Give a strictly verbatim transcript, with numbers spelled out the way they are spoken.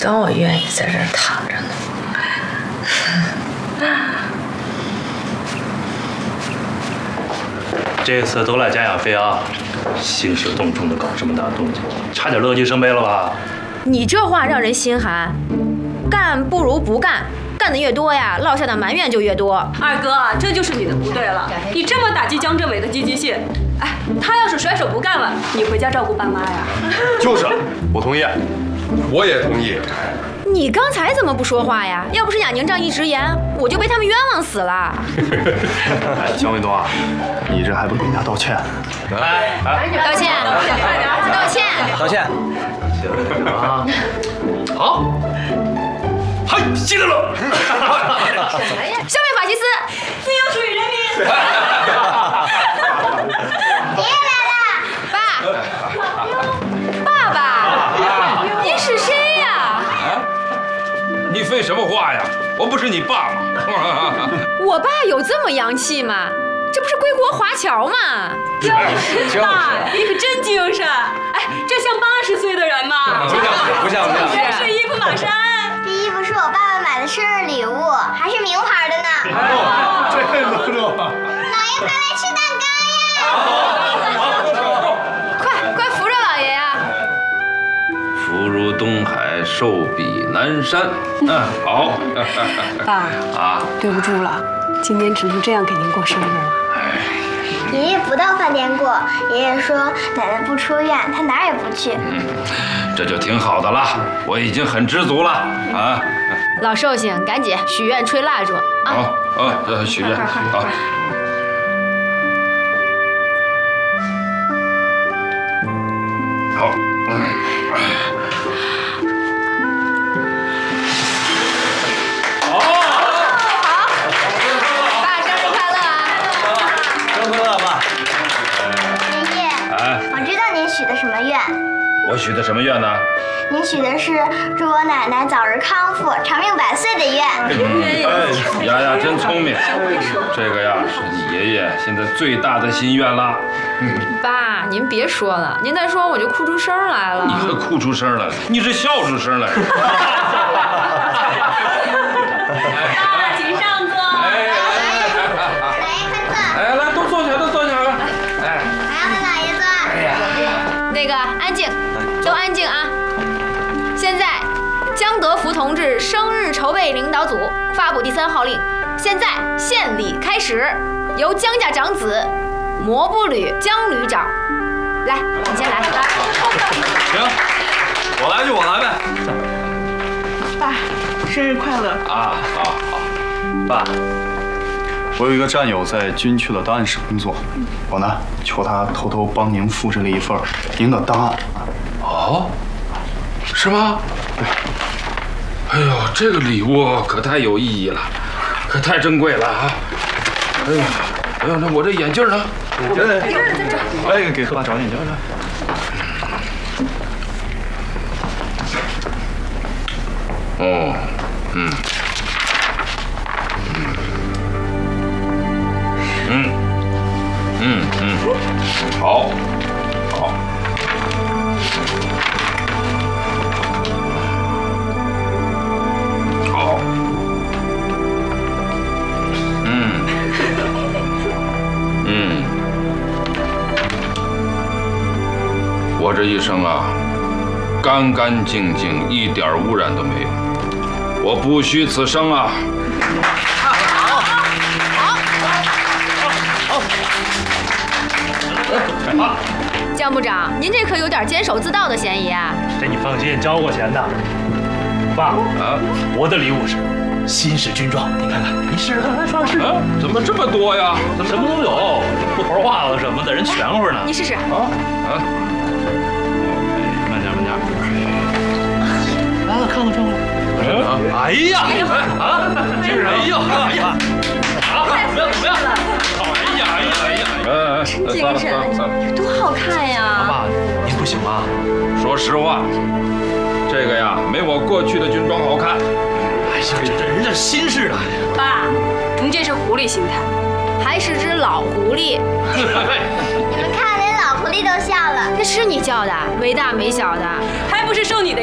当我愿意在这儿躺着呢。 这次都赖贾亚飞啊，兴师动众的搞这么大动静，差点乐极生悲了吧？ 你这话让人心寒，干不如不干。干的越多呀，落下的埋怨就越多。 二哥，这就是你的不对了。你这么打击江政委的积极性，哎，他要是甩手不干了，你回家照顾爸妈呀？ 就是，我同意，我也同意。 你刚才怎么不说话呀？要不是雅宁这样一直言，我就被他们冤枉死了。 哎，江卫东啊，你这还不给人家道歉？ 来， 道歉，道歉， 道歉。 啊，好。嗨，起来了！ 消灭法西斯， 自由属于人民。 爷爷来了， 爸，爸爸，您是谁呀？ 你废什么话呀？我不是你爸吗？ 我爸有这么洋气吗？这不是归国华侨吗？ 就是爸，你可真精神！哎，这像八十岁的人吗？ 不像，不像，不像。 这是衣服马衫。 这衣服是我爸爸买的生日礼物，还是名牌的呢。 哦，这能懂。 老爷快来吃蛋糕呀！ 快快扶着老爷呀！ 福如东海，寿比南山。嗯，好。 爸啊， 对不住了，今年只能这样给您过生日了。 爷爷不到饭店过，爷爷说奶奶不出院，他哪儿也不去。 嗯，这就挺好的了，我已经很知足了啊。 老寿星，赶紧许愿吹蜡烛啊！ 好，啊，呃，许愿，好。好，嗯。 许的什么愿？ 我许的什么愿呢？ 您许的是祝我奶奶早日康复、长命百岁的愿。 哎，丫丫真聪明，这个呀是你爷爷现在最大的心愿了。 爸，您别说了，您再说我就哭出声来了。 你还哭出声来了？你是笑出声来了。 爸，请上座。 哎， 老爷快坐。 哎，来，都坐下，都坐下来。哎， 还要和老爷坐。哎呀。 那个安静，都安静啊！现在，江德福同志生日筹备领导组发布第三号令，现在献礼开始，由江家长子摩步旅江旅长来，你先来。 行，我来就我来呗。 爸，生日快乐！ 啊，好好。 爸，我有一个战友在军区的档案室工作，我呢求他偷偷帮您复制了一份您的档案。 哦，是吗？对。哎呦，这个礼物可太有意义了，可太珍贵了啊！哎呀，哎呀，那我这眼镜呢？ 哎，在这。哎，给爸找眼镜来。 哦，嗯。嗯，嗯嗯，好，好，好，嗯，嗯，我这一生啊，干干净净，一点污染都没有，我不虚此生啊。 好，江部长，您这可有点监守自盗的嫌疑啊！ 这你放心，交过钱的。爸啊，我的礼物是新式军装，你看看，你试试看，来穿试试。 啊，怎么这么多呀？ 怎么什么都有，布头袜子什么的，人全乎呢。 你试试。 啊啊！慢点，慢点。来了，看看，穿过来。哎呀！啊！这是哎呀！哎呀！啊！怎么样？怎么样？哎呀！哎呀！哎呀！ 哎， 真精神，多好看呀！ 爸，您不行吗？ 说实话，这个呀，没我过去的军装好看。 哎呀，这这人家新式的。 爸，您这是狐狸心态， 还是只老狐狸。 你们看，连老狐狸都笑了。 那是你叫的，没大没小的， 还不是受你的。